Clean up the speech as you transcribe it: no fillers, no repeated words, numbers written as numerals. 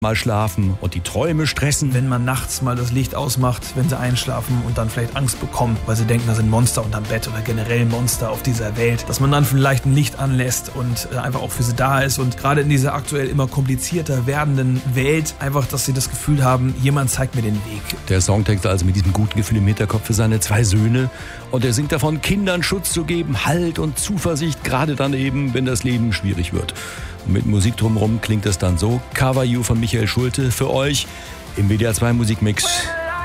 mal schlafen und die Träume stressen. Wenn man nachts mal das Licht ausmacht, wenn sie einschlafen und dann vielleicht Angst bekommen, weil sie denken, da sind Monster unterm Bett oder generell Monster auf dieser Welt, dass man dann vielleicht ein Licht anlässt und einfach auch für sie da ist und gerade in dieser aktuell immer komplizierter werdenden Welt einfach, dass sie das Gefühl haben, jemand zeigt mir den Weg. Der Songtext also mit diesem guten Gefühl im Hinterkopf für seine 2 Söhne und er singt davon, Kindern Schutz zu geben, Halt und Zuversicht, gerade dann eben, wenn das Leben schwierig wird. Und mit Musik drumherum klingt es dann so. Cover You von Michael Schulte für euch im WDR 2 Musikmix.